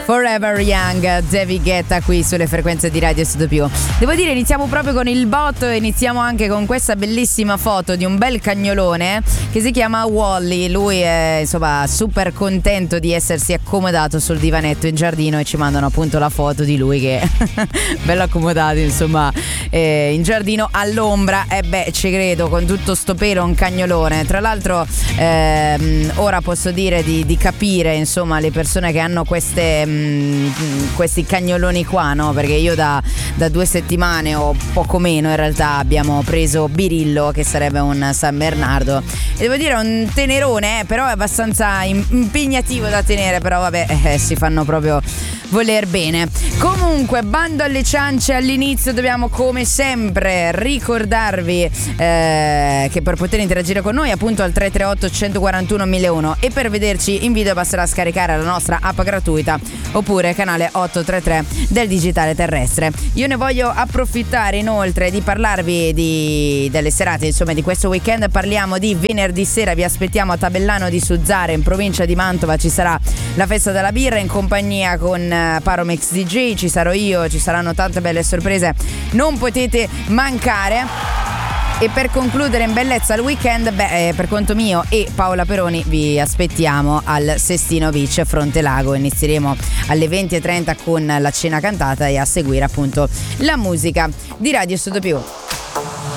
Forever Young, David Guetta qui sulle frequenze di Radio Studio Più. Devo dire, iniziamo proprio con il botto e iniziamo anche con questa bellissima foto di un bel cagnolone che si chiama Wally. Lui è insomma super contento di essersi accomodato sul divanetto in giardino e ci mandano appunto la foto di lui che bello accomodato insomma in giardino all'ombra. E beh, ci credo, con tutto sto pelo, un cagnolone. Tra l'altro ora posso dire di capire insomma le persone che hanno questi cagnoloni qua, no? Perché io da 2 settimane o poco meno in realtà abbiamo preso Birillo, che sarebbe un San Bernardo, e devo dire un tenerone, però è abbastanza impegnativo da tenere, però vabbè, si fanno proprio voler bene. Comunque, bando alle ciance, all'inizio dobbiamo come sempre ricordarvi che per poter interagire con noi appunto al 338 141 1001 e per vederci in video basterà scaricare la nostra app gratuita oppure canale 833 del digitale terrestre. Io ne voglio approfittare inoltre di parlarvi delle serate insomma di questo weekend. Parliamo di venerdì sera, vi aspettiamo a Tabellano di Suzzara in provincia di Mantova, ci sarà la festa della birra in compagnia con Paromix DJ, ci sarò io, ci saranno tante belle sorprese, non potete mancare. E per concludere in bellezza il weekend, per conto mio e Paola Peroni vi aspettiamo al Sestino Beach Frontelago. Inizieremo alle 20:30 con la cena cantata e a seguire appunto la musica di Radio Studio Più.